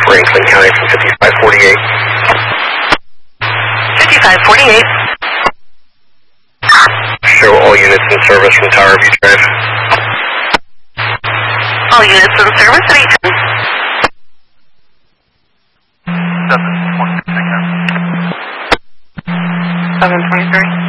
Franklin County from 5548. 5548. Show all units in service from Tower View Drive. All units in service at 810. 723.